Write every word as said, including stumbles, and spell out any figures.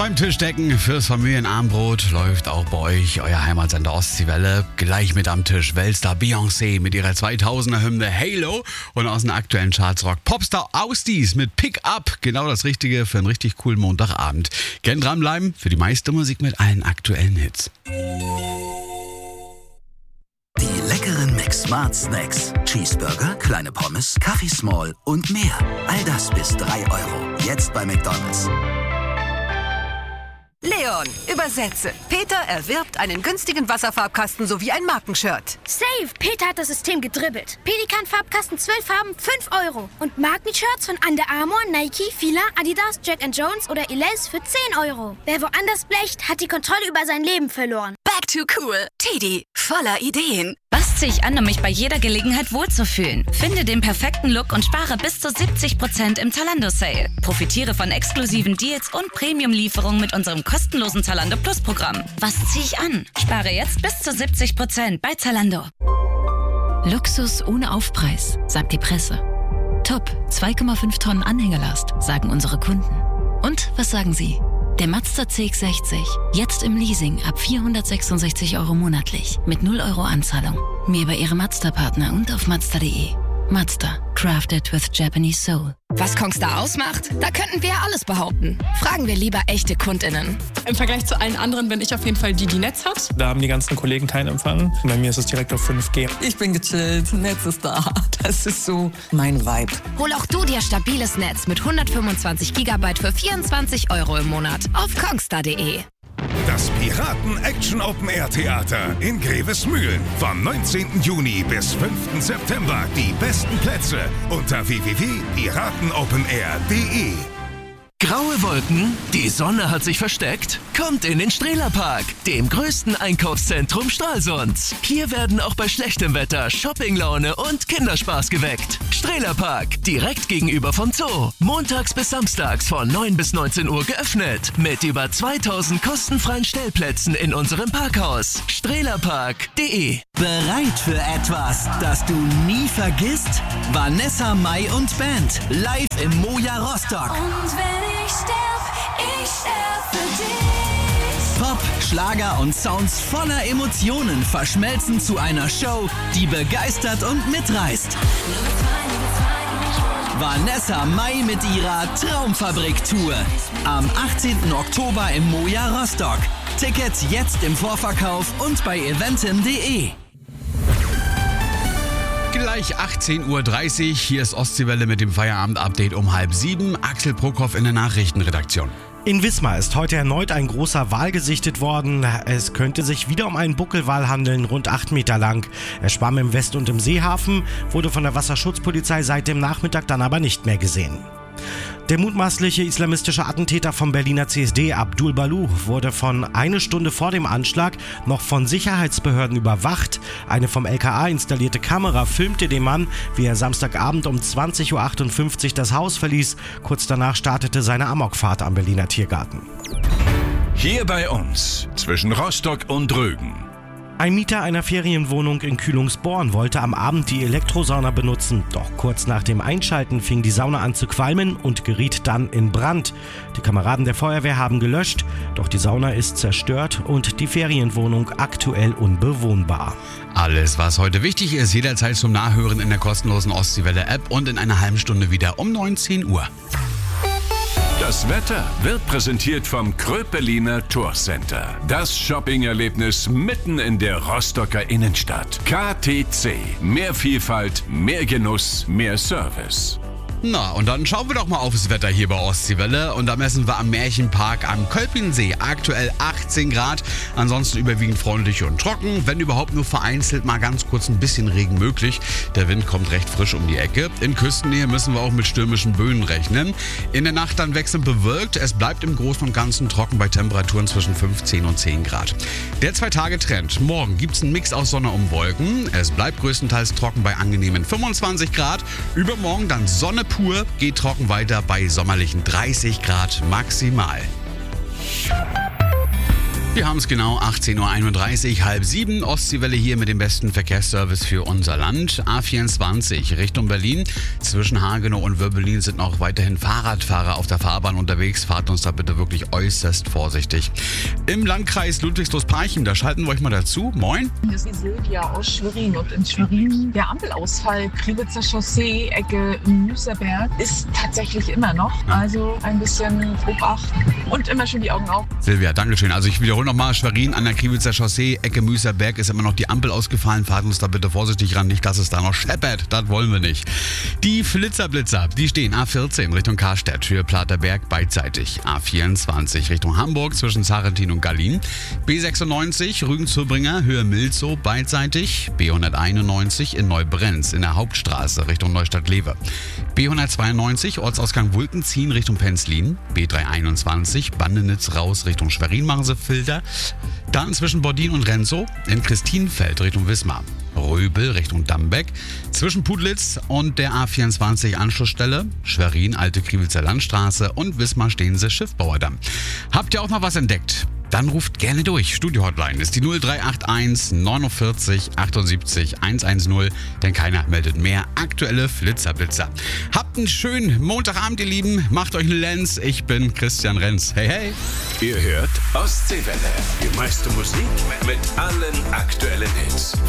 beim Tischdecken fürs Familienabendbrot läuft auch bei euch euer Heimatsender Ostseewelle. Gleich mit am Tisch Weltstar Beyoncé mit ihrer zweitausender-Hymne Halo und aus den aktuellen Charts Rock Popstar Austies mit Pick Up. Genau das Richtige für einen richtig coolen Montagabend. Gern dranbleiben für die meiste Musik mit allen aktuellen Hits. Die leckeren McSmart Snacks. Cheeseburger, kleine Pommes, Kaffee Small und mehr. All das bis drei Euro. Jetzt bei McDonald's. Leon, übersetze. Peter erwirbt einen günstigen Wasserfarbkasten sowie ein Markenshirt. Safe! Peter hat das System gedribbelt. Pelikan-Farbkasten, zwölf Farben, fünf Euro. Und Markenshirts von Under Armour, Nike, Fila, Adidas, Jack and Jones oder Elize für zehn Euro. Wer woanders blecht, hat die Kontrolle über sein Leben verloren. Back to cool. Teddy, voller Ideen. Was ziehe ich an, um mich bei jeder Gelegenheit wohlzufühlen? Finde den perfekten Look und spare bis zu siebzig Prozent im Zalando-Sale. Profitiere von exklusiven Deals und Premium-Lieferungen mit unserem kostenlosen Zalando Plus-Programm. Was ziehe ich an? Spare jetzt bis zu siebzig Prozent bei Zalando. Luxus ohne Aufpreis, sagt die Presse. Top, zwei Komma fünf Tonnen Anhängerlast, sagen unsere Kunden. Und was sagen Sie? Der Mazda C X sechzig, jetzt im Leasing ab vierhundertsechsundsechzig Euro monatlich mit null Euro Anzahlung. Mehr bei Ihrem Mazda-Partner und auf Mazda punkt de. Mazda, crafted with Japanese soul. Was Kongstar ausmacht? Da könnten wir alles behaupten. Fragen wir lieber echte KundInnen. Im Vergleich zu allen anderen bin ich auf jeden Fall die, die Netz hat. Da haben die ganzen Kollegen keinen Empfang. Bei mir ist es direkt auf fünf G. Ich bin gechillt, Netz ist da. Das ist so mein Vibe. Hol auch du dir stabiles Netz mit hundertfünfundzwanzig Gigabyte für vierundzwanzig Euro im Monat auf kongstar punkt de. Das Piraten-Action-Open-Air-Theater in Grevesmühlen. Vom neunzehnten Juni bis fünften September. Die besten Plätze unter w w w punkt piratenopenair punkt de. Graue Wolken? Die Sonne hat sich versteckt? Kommt in den Strehlerpark, dem größten Einkaufszentrum Stralsunds. Hier werden auch bei schlechtem Wetter Shoppinglaune und Kinderspaß geweckt. Strehlerpark, direkt gegenüber vom Zoo. Montags bis samstags von neun bis neunzehn Uhr geöffnet. Mit über zweitausend kostenfreien Stellplätzen in unserem Parkhaus. strehlerpark punkt de. Bereit für etwas, das du nie vergisst? Vanessa Mai und Band, live im Moja Rostock. Und wenn ich sterb, ich sterb für dich. Pop, Schlager und Sounds voller Emotionen verschmelzen zu einer Show, die begeistert und mitreißt. Vanessa Mai mit ihrer Traumfabrik-Tour. Am achtzehnten Oktober im Moja Rostock. Tickets jetzt im Vorverkauf und bei eventim punkt de. Gleich achtzehn Uhr dreißig, hier ist Ostseewelle mit dem Feierabend-Update um halb sieben. Axel Prokop in der Nachrichtenredaktion. In Wismar ist heute erneut ein großer Wal gesichtet worden. Es könnte sich wieder um einen Buckelwal handeln, rund acht Meter lang. Er schwamm im West- und im Seehafen, wurde von der Wasserschutzpolizei seit dem Nachmittag dann aber nicht mehr gesehen. Der mutmaßliche islamistische Attentäter vom Berliner C S D, Abdul Baluch, wurde von eine Stunde vor dem Anschlag noch von Sicherheitsbehörden überwacht. Eine vom L K A installierte Kamera filmte den Mann, wie er Samstagabend um zwanzig Uhr achtundfünfzig das Haus verließ. Kurz danach startete seine Amokfahrt am Berliner Tiergarten. Hier bei uns, zwischen Rostock und Rügen. Ein Mieter einer Ferienwohnung in Kühlungsborn wollte am Abend die Elektrosauna benutzen. Doch kurz nach dem Einschalten fing die Sauna an zu qualmen und geriet dann in Brand. Die Kameraden der Feuerwehr haben gelöscht, doch die Sauna ist zerstört und die Ferienwohnung aktuell unbewohnbar. Alles, was heute wichtig ist, jederzeit zum Nachhören in der kostenlosen Ostseewelle-App und in einer halben Stunde wieder um neunzehn Uhr. Das Wetter wird präsentiert vom Kröpeliner Tourcenter. Das Shopping-Erlebnis mitten in der Rostocker Innenstadt. K T C. Mehr Vielfalt, mehr Genuss, mehr Service. Na, und dann schauen wir doch mal aufs Wetter hier bei Ostseewelle. Und da messen wir am Märchenpark am Kölpinsee aktuell achtzehn Grad. Ansonsten überwiegend freundlich und trocken. Wenn überhaupt nur vereinzelt mal ganz kurz ein bisschen Regen möglich. Der Wind kommt recht frisch um die Ecke. In Küstennähe müssen wir auch mit stürmischen Böen rechnen. In der Nacht dann wechselnd bewölkt. Es bleibt im Großen und Ganzen trocken bei Temperaturen zwischen fünfzehn und zehn Grad. Der Zwei-Tage-Trend. Morgen gibt es einen Mix aus Sonne und Wolken. Es bleibt größtenteils trocken bei angenehmen fünfundzwanzig Grad. Übermorgen dann Sonne pur, geht trocken weiter bei sommerlichen dreißig Grad maximal. Wir haben es genau achtzehn Uhr einunddreißig, halb sieben. Ostseewelle hier mit dem besten Verkehrsservice für unser Land. A vierundzwanzig Richtung Berlin. Zwischen Hagenow und Wöbbelin sind noch weiterhin Fahrradfahrer auf der Fahrbahn unterwegs. Fahrt uns da bitte wirklich äußerst vorsichtig. Im Landkreis Ludwigslust-Parchim, da schalten wir euch mal dazu. Moin. Hier ist die Silvia aus Schwerin. Und in Schwerin, der Ampelausfall, Kriwitzer Chaussee, Ecke Müserberg, ist tatsächlich immer noch. Also ein bisschen grob achten und immer schön die Augen auf. Silvia, dankeschön. Also ich wiederhole nochmal, Schwerin an der Kriwitzer Chaussee, Ecke Müserberg, ist immer noch die Ampel ausgefallen. Fahrt uns da bitte vorsichtig ran, nicht, dass es da noch scheppert. Das wollen wir nicht. Die Flitzerblitzer, die stehen A vierzehn Richtung Karstedt, Höhe Platerberg beidseitig. A vierundzwanzig Richtung Hamburg zwischen Sarrentin und Gallien. B sechsundneunzig Rügen-Zurbringer, Höhe Milzow beidseitig. B hunderteinundneunzig in Neubrenz in der Hauptstraße Richtung Neustadt-Lewe. B hundertzweiundneunzig Ortsausgang Wulkenziehen Richtung Penzlin. B dreihunderteinundzwanzig Bandenitz raus Richtung Schwerin machen sie Filter. Dann zwischen Bordin und Renzow in Christinfeld Richtung Wismar. Röbel Richtung Dambeck. Zwischen Putlitz und der A vierundzwanzig Anschlussstelle Schwerin, Alte Kriwitzer Landstraße und Wismar stehen sie Schiffbauerdamm. Habt ihr auch noch was entdeckt? Dann ruft gerne durch. Studio-Hotline ist die null drei acht eins neunundvierzig achtundsiebzig hundertzehn, denn keiner meldet mehr aktuelle Flitzerblitzer. Habt einen schönen Montagabend, ihr Lieben. Macht euch einen Lenz. Ich bin Christian Renz. Hey, hey. Ihr hört Ostseewelle. Die meiste Musik mit allen aktuellen Hits.